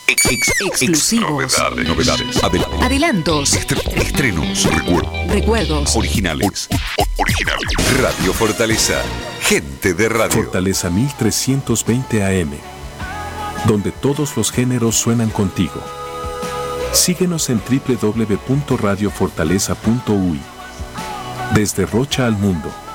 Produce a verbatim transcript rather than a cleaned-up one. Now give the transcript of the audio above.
Ex, ex, exclusivos, Novedades, novedades, adel- adelantos, estre- estrenos, recuerdos, recuerdos, originales, o- originales. Radio Fortaleza, gente de radio. Fortaleza mil trescientos veinte A M, donde todos los géneros suenan contigo. Síguenos en doble u doble u doble u punto radio fortaleza punto u i. Desde Rocha al mundo.